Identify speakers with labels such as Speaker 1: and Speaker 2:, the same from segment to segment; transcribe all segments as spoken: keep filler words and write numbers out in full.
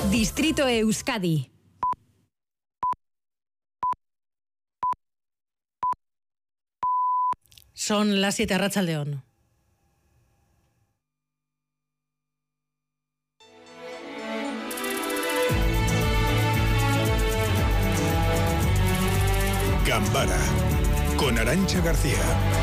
Speaker 1: Distrito Euskadi.
Speaker 2: Son las siete, Arratsaldeon.
Speaker 3: Gambara, con Arantxa García.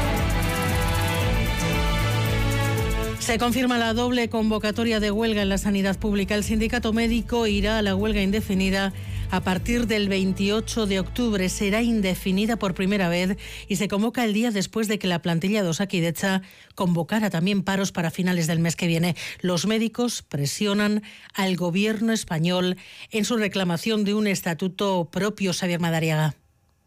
Speaker 2: Se confirma la doble convocatoria de huelga en la sanidad pública. El sindicato médico irá a la huelga indefinida a partir del veintiocho de octubre. Será indefinida por primera vez y se convoca el día después de que la plantilla de Osakidetza convocara también paros para finales del mes que viene. Los médicos presionan al gobierno español en su reclamación de un estatuto propio. Xavier Madariaga.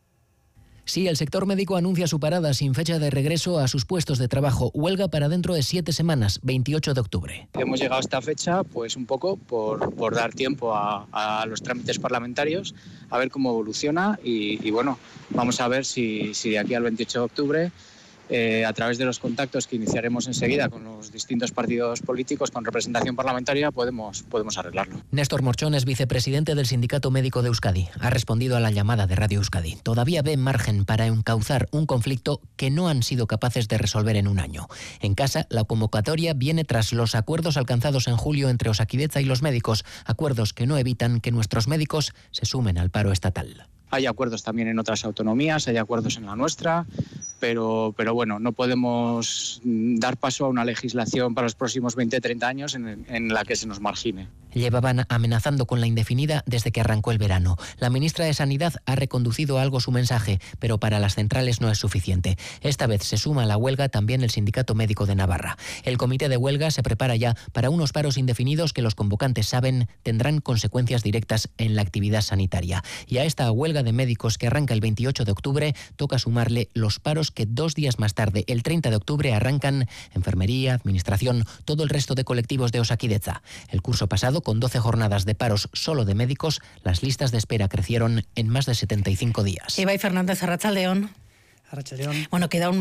Speaker 4: Sí, el sector médico anuncia su parada sin fecha de regreso a sus puestos de trabajo. Huelga para dentro de siete semanas, veintiocho de octubre.
Speaker 5: Hemos llegado a esta fecha pues un poco por, por dar tiempo a, a los trámites parlamentarios, a ver cómo evoluciona y, y bueno, vamos a ver si, si de aquí al veintiocho de octubre, eh, a través de los contactos que iniciaremos enseguida con los distintos partidos políticos con representación parlamentaria, podemos, podemos arreglarlo.
Speaker 4: Néstor Morchón es vicepresidente del Sindicato Médico de Euskadi. Ha respondido a la llamada de Radio Euskadi. Todavía ve margen para encauzar un conflicto que no han sido capaces de resolver en un año. En casa, la convocatoria viene tras los acuerdos alcanzados en julio entre Osakidetza y los médicos, acuerdos que no evitan que nuestros médicos se sumen al paro estatal.
Speaker 5: Hay acuerdos también en otras autonomías, hay acuerdos en la nuestra, pero, pero bueno, no podemos dar paso a una legislación para los próximos veinte a treinta años en, en la que se nos margine.
Speaker 4: Llevaban amenazando con la indefinida desde que arrancó el verano. La ministra de Sanidad ha reconducido algo su mensaje, pero para las centrales no es suficiente. Esta vez se suma a la huelga también el Sindicato Médico de Navarra. El comité de huelga se prepara ya para unos paros indefinidos que los convocantes saben tendrán consecuencias directas en la actividad sanitaria. Y a esta huelga de médicos que arranca el veintiocho de octubre toca sumarle los paros que dos días más tarde, el treinta de octubre, arrancan enfermería, administración, todo el resto de colectivos de Osakidetza. El curso pasado, con doce jornadas de paros solo de médicos, las listas de espera crecieron en más de setenta y cinco días.
Speaker 2: Ibai Fernández, Arratsaldeon.
Speaker 6: Arratsaldeon.
Speaker 2: Bueno, queda un